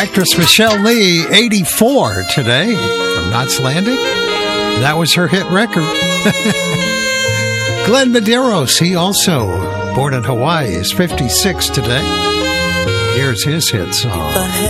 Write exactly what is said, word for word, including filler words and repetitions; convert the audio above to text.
Actress Michelle Lee, eighty-four today, from Knots Landing. That was her hit record. Glenn Medeiros, he also, born in Hawaii, is fifty-six today. Here's his hit song.